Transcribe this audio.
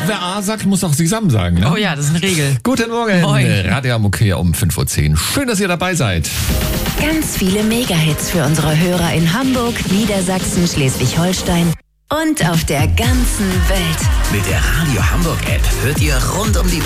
Wer A sagt, muss auch zusammen sagen. Ne? Oh ja, das ist eine Regel. Guten Morgen, Moin. Radio Amokea um 5.10 Uhr. Schön, dass ihr dabei seid. Ganz viele Mega-Hits für unsere Hörer in Hamburg, Niedersachsen, Schleswig-Holstein und auf der ganzen Welt. Mit der Radio Hamburg App hört ihr rund um die